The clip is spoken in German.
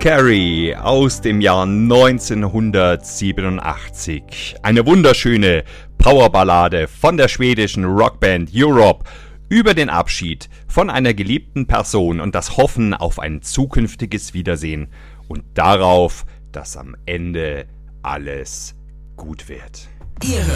Carey aus dem Jahr 1987. Eine wunderschöne Powerballade von der schwedischen Rockband Europe über den Abschied von einer geliebten Person und das Hoffen auf ein zukünftiges Wiedersehen und darauf, dass am Ende alles gut wird. Ihr hört